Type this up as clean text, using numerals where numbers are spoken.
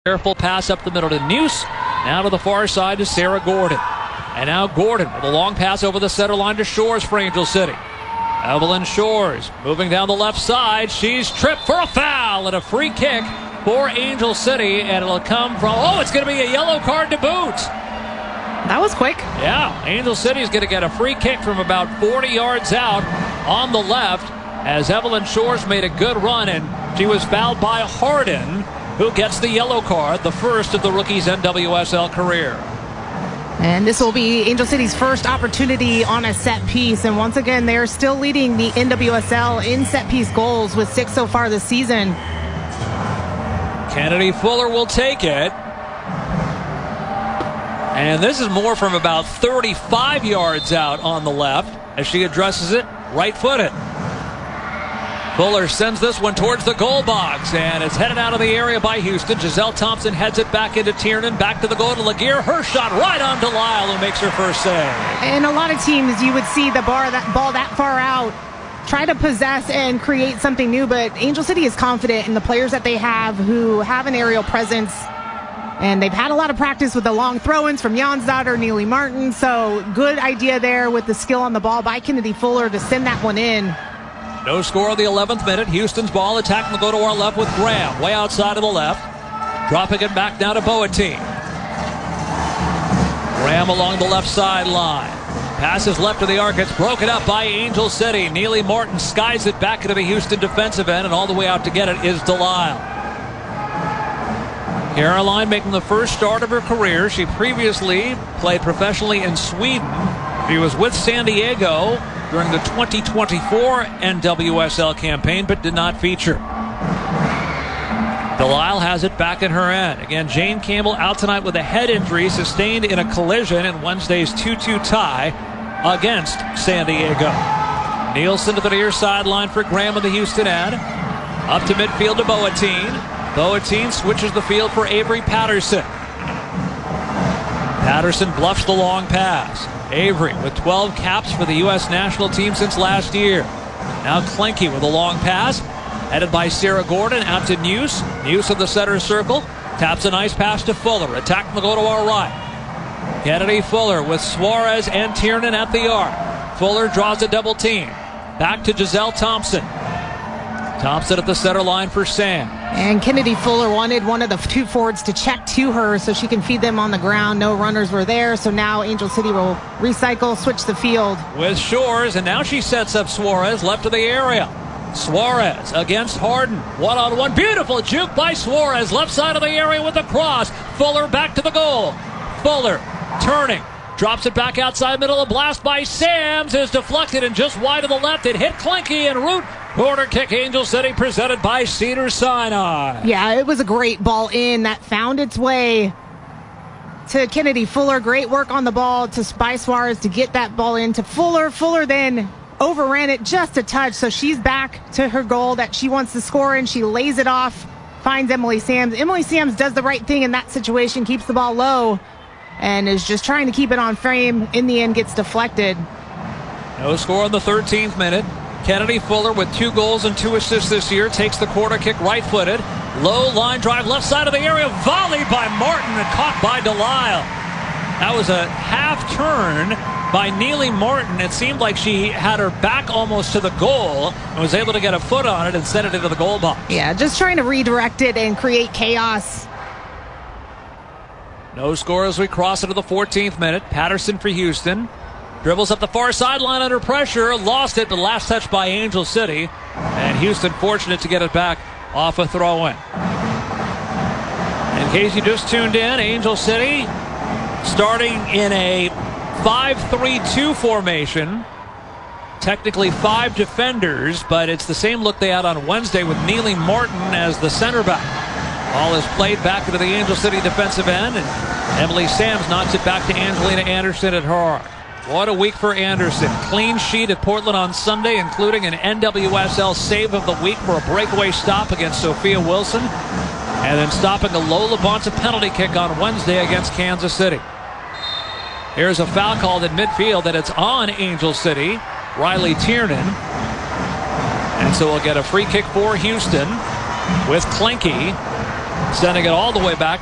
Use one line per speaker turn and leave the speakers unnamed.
Careful pass up the middle to Neuse. Now to the far side to Sarah Gordon. And now Gordon with a long pass over the center line to Shores for Angel City. Evelyn Shores moving down the left side. She's tripped for a foul and a free kick for Angel City. And it'll come from, it's going to be a yellow card to boot.
That was quick.
Yeah, Angel City is going to get a free kick from about 40 yards out on the left as Evelyn Shores made a good run, and she was fouled by Harden, who gets the yellow card, the first of the rookie's NWSL career.
And this will be Angel City's first opportunity on a set piece. And once again, they're still leading the NWSL in set piece goals with 6 so far this season.
Kennedy Fuller will take it. And this is more from about 35 yards out on the left as she addresses it right-footed. Fuller sends this one towards the goal box, and it's headed out of the area by Houston. Giselle Thompson heads it back into Tiernan, back to the goal to Laguerre. Her shot right on Delisle, who makes her first save.
And a lot of teams, you would see the ball that far out, try to possess and create something new, but Angel City is confident in the players that they have who have an aerial presence. And they've had a lot of practice with the long throw-ins from Jansdotter, Neely Martin. So good idea there with the skill on the ball by Kennedy Fuller to send that one in.
No score on the 11th minute. Houston's ball attacking will go to our left with Graham. Way outside of the left. Dropping it back down to Boateng. Graham along the left sideline. Passes left to the arc. It's broken up by Angel City. Neely Martin skies it back into the Houston defensive end, and all the way out to get it is Delisle. Caroline making the first start of her career. She previously played professionally in Sweden. She was with San Diego during the 2024 NWSL campaign, but did not feature. Delisle has it back in her end. Again, Jane Campbell out tonight with a head injury sustained in a collision in Wednesday's 2-2 tie against San Diego. Nielsen to the near sideline for Graham in the Houston end. Up to midfield to Boateng. Boateng switches the field for Avery Patterson. Patterson bluffs the long pass. Avery with 12 caps for the U.S. national team since last year. Now Klenke with a long pass. Headed by Sarah Gordon out to Neuse. Neuse in the center circle. Taps a nice pass to Fuller. Attack will go to our right. Kennedy Fuller with Suarez and Tiernan at the arc. Fuller draws a double team. Back to Giselle Thompson. Thompson at the center line for Sam.
And Kennedy Fuller wanted one of the two forwards to check to her so she can feed them on the ground. No runners were there, so now Angel City will recycle, switch the field.
With Shores, and now she sets up Suarez left of the area. Suarez against Harden. One-on-one. Beautiful juke by Suarez. Left side of the area with a cross. Fuller back to the goal. Fuller turning. Drops it back outside middle. A blast by Sams is deflected and just wide to the left. It hit Klenke en route. Corner kick, Angel City, presented by Cedars-Sinai.
Yeah, it was a great ball in that found its way to Kennedy Fuller. Great work on the ball by Suarez to get that ball into Fuller. Fuller then overran it just a touch, so she's back to her goal that she wants to score in. She lays it off, finds Emily Sams. Emily Sams does the right thing in that situation, keeps the ball low, and is just trying to keep it on frame. In the end, gets deflected.
No score in the 13th minute. Kennedy Fuller with 2 goals and 2 assists this year takes the corner kick right-footed. Low line drive left side of the area. Volley by Martin and caught by Delisle. That was a half turn by Neely Martin. It seemed like she had her back almost to the goal and was able to get a foot on it and send it into the goal box.
Yeah, just trying to redirect it and create chaos.
No score as we cross into the 14th minute. Patterson for Houston. Dribbles up the far sideline under pressure. Lost it, but last touch by Angel City. And Houston fortunate to get it back off a throw-in. In case you just tuned in, Angel City starting in a 5-3-2 formation. Technically 5 defenders, but it's the same look they had on Wednesday with Neely Martin as the center back. Ball is played back into the Angel City defensive end, and Emily Sams knocks it back to Angelina Anderson at her arc. What a week for Anderson. Clean sheet at Portland on Sunday, including an NWSL save of the week for a breakaway stop against Sophia Wilson, and then stopping a Lola Bonta penalty kick on Wednesday against Kansas City. Here's a foul called in midfield, that it's on Angel City, Riley Tiernan. And so we'll get a free kick for Houston with Klenke. Sending it all the way back